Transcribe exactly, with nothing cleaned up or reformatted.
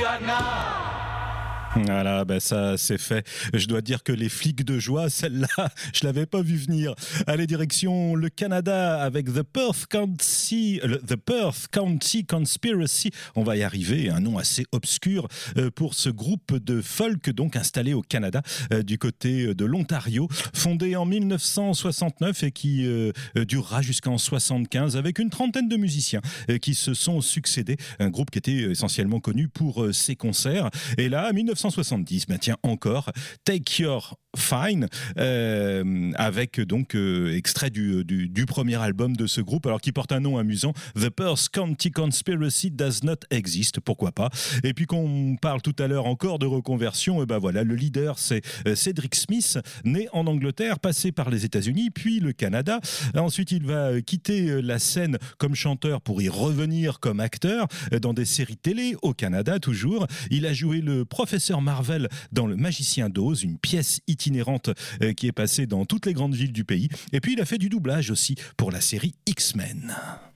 Voilà, ben ça c'est fait. Je dois dire que les flics de joie, celle-là, je l'avais pas vu venir. Allez, direction le Canada avec The Perth County, le, The Perth County Conspiracy. On va y arriver, un nom assez obscur euh, pour ce groupe de folk donc installé au Canada euh, du côté de l'Ontario, fondé en mille neuf cent soixante-neuf et qui euh, durera jusqu'en soixante-quinze avec une trentaine de musiciens euh, qui se sont succédés. Un groupe qui était essentiellement connu pour euh, ses concerts. Et là, mille neuf cent soixante-dix, ben tiens encore, Take Your Fine, euh, avec donc euh, extrait du, du, du premier album de ce groupe, alors qui porte un nom amusant, The Perth County Conspiracy Does Not Exist, pourquoi pas. Et puis qu'on parle tout à l'heure encore de reconversion, et ben voilà, le leader c'est euh, Cedric Smith, né en Angleterre, passé par les États-Unis, puis le Canada. Ensuite, il va quitter la scène comme chanteur pour y revenir comme acteur dans des séries télé au Canada toujours. Il a joué le professeur Marvel dans Le Magicien d'Oz, une pièce itinérante euh, qui est passée dans toutes les grandes villes du pays. Et puis il a fait du doublage aussi pour la série X-Men.